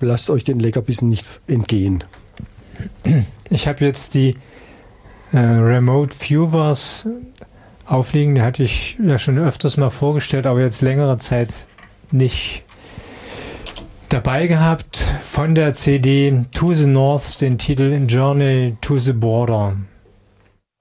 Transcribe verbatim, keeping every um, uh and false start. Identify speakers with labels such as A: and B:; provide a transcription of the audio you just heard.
A: lasst euch den Leckerbissen nicht entgehen.
B: Ich habe jetzt die äh, Remote Viewers aufliegen, die hatte ich ja schon öfters mal vorgestellt, aber jetzt längere Zeit nicht dabei gehabt. Von der C D To the North den Titel Journey to the Border.